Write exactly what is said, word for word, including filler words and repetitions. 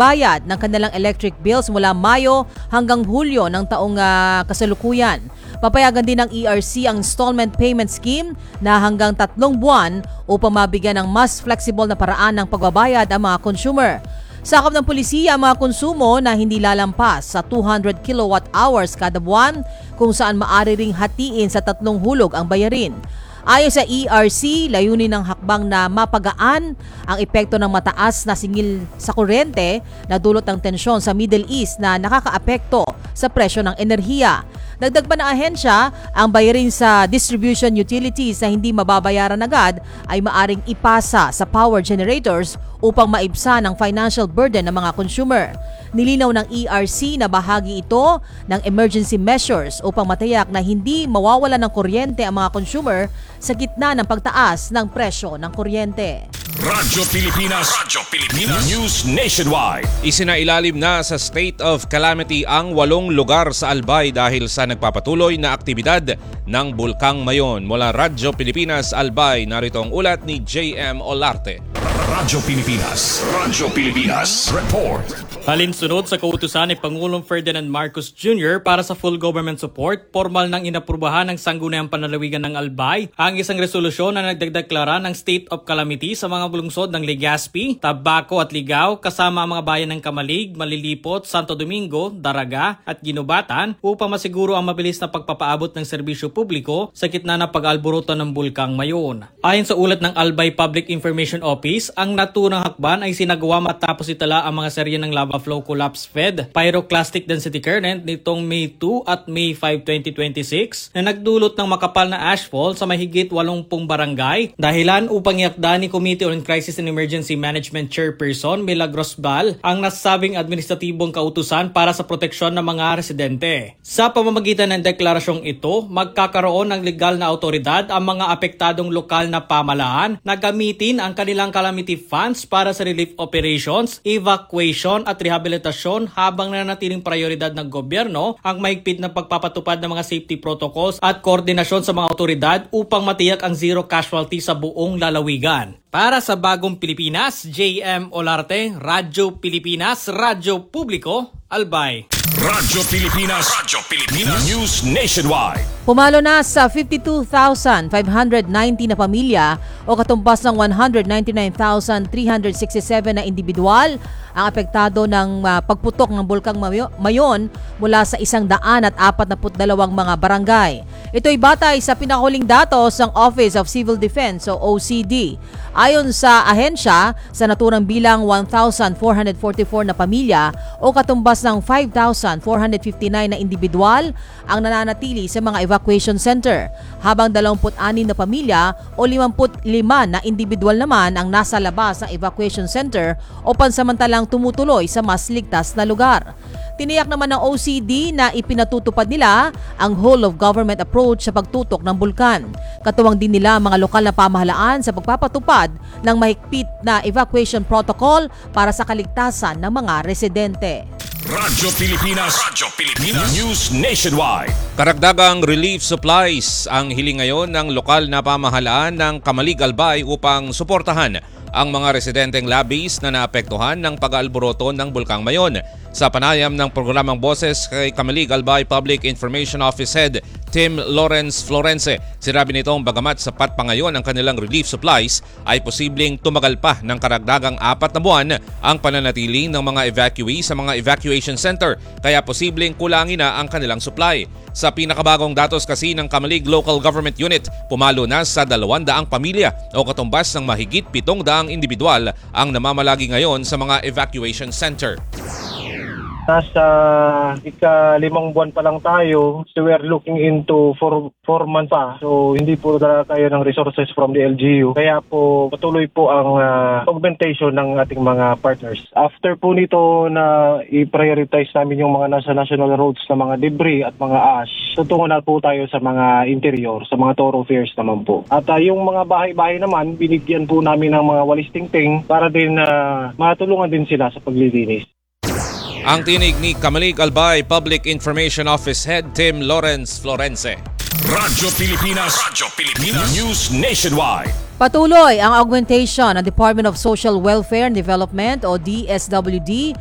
magbabayad ng kanilang electric bills mula Mayo hanggang Hulyo ng taong uh, kasalukuyan. Papayagan din ng E R C ang installment payment scheme na hanggang tatlong buwan upang mabigyan ng mas flexible na paraan ng pagbabayad ang mga consumer. Sakop ng pulisiya ang mga konsumo na hindi lalampas sa two hundred kilowatt hours kada buwan kung saan maaari ring hatiin sa tatlong hulog ang bayarin. Ayon sa E R C, layunin ng hakbang na mapagaan ang epekto ng mataas na singil sa kuryente na dulot ng tensyon sa Middle East na nakakaapekto sa presyo ng enerhiya. Dagdag pa ng ahensya, ang bayarin sa distribution utilities na hindi mababayaran agad ay maaring ipasa sa power generators upang maibsan ang financial burden ng mga consumer. Nilinaw ng E R C na bahagi ito ng emergency measures upang matiyak na hindi mawawala ng kuryente ang mga consumer sa gitna ng pagtaas ng presyo ng kuryente. Radyo Pilipinas, Radyo Pilipinas News Nationwide. Isinailalim na sa state of calamity ang walong lugar sa Albay dahil sa nagpapatuloy na aktibidad ng Bulkang Mayon. Mula Radyo Pilipinas Albay, narito ang ulat ni J M Olarte. Radyo Pilipinas, Radyo Pilipinas Report. Alinsunod sa kautusan ni Pangulong Ferdinand Marcos Junior para sa full government support, formal nang inaprubahan ng Sangguniang Panlalawigan ng Albay ang isang resolusyon na nagdeklara ng state of calamity sa mga lungsod ng Legazpi, Tabaco at Ligao kasama ang mga bayan ng Kamalig, Malilipot, Santo Domingo, Daraga at Ginubatan upang masiguro ang mabilis na pagpapaabot ng serbisyo publiko sa gitna ng pag-alburutan ng Bulkang Mayon. Ayon sa ulat ng Albay Public Information Office, ang naturang hakban ay sinagawa matapos itala ang mga serye ng lava flow collapse fed pyroclastic density current nitong May two at May five, twenty twenty-six na nagdulot ng makapal na ashfall sa mahigit walumpung barangay, dahilan upang iakda ni Committee on Crisis and Emergency Management Chairperson Milagros Bal ang nasabing administratibong kautusan para sa proteksyon ng mga residente. Sa pamamagitan ng deklarasyong ito, magkakaroon ng legal na autoridad ang mga apektadong lokal na pamahalaan na gamitin ang kanilang calamity funds para sa relief operations, evacuation at rehabilitasyon habang nanatiling prioridad ng gobyerno ang mahigpit na pagpapatupad ng mga safety protocols at koordinasyon sa mga autoridad upang matiyak ang zero casualty sa buong lalawigan. Para sa Bagong Pilipinas, J M Olarte, Radyo Pilipinas, Radyo Publiko, Albay. Radyo Pilipinas, Radyo Pilipinas News Nationwide. Pumalo na sa fifty-two thousand five hundred ninety na pamilya o katumbas ng one hundred ninety-nine thousand three hundred sixty-seven na individual ang apektado ng uh, pagputok ng Bulkang Mayon mula sa isang daan at apat na dalawang mga barangay. Ito'y batay sa pinakahuling datos ng Office of Civil Defense o O C D. Ayon sa ahensya, sa naturang bilang one thousand four hundred forty-four na pamilya o katumbas ng five thousand four hundred fifty-nine na individual ang nananatili sa mga evacuation center, habang dalawampu't-anim na pamilya o limampu't lima na individual naman ang nasa labas ng evacuation center o pansamantalang tumutuloy sa mas ligtas na lugar. Tiniyak naman ng O C D na ipinatutupad nila ang whole of government approach sa pagtutok ng bulkan. Katuwang din nila ang mga lokal na pamahalaan sa pagpapatupad ng mahigpit na evacuation protocol para sa kaligtasan ng mga residente. Radyo Pilipinas, Radyo Pilipinas News Nationwide. Karagdagang relief supplies ang hiling ngayon ng lokal na pamahalaan ng Kamalig Albay upang suportahan ang mga residenteng labis na naapektuhan ng pag-aalboroto ng Bulkang Mayon. Sa panayam ng programang Boses kay Kamalig Albay Public Information Office Head Tim Lawrence Florence, sinabi nitong bagamat sapat pa ngayon ang kanilang relief supplies, ay posibleng tumagal pa ng karagdagang apat na buwan ang pananatili ng mga evacuee sa mga evacuation center, kaya posibleng kulangin na ang kanilang supply. Sa pinakabagong datos kasi ng Kamalig Local Government Unit, pumalo na sa dalawang daang pamilya o katumbas ng mahigit pitong daang individual ang namamalagi ngayon sa mga evacuation center. Nasa ika-limang buwan pa lang tayo, so we are looking into four, four months pa. So hindi po dala tayo ng resources from the L G U. Kaya po patuloy po ang uh, augmentation ng ating mga partners. After po nito na i-prioritize namin yung mga nasa national roads na mga debris at mga ash, tutungo na po tayo sa mga interior, sa mga thoroughfares naman po. At uh, yung mga bahay-bahay naman, binigyan po namin ng mga walis tingting para din uh, matulungan din sila sa paglilinis. Ang tinig ni Kamalig Albay Public Information Office Head Tim Lawrence Florence. Radyo Pilipinas, Radyo Pilipinas News Nationwide. Patuloy ang augmentation ng Department of Social Welfare and Development o D S W D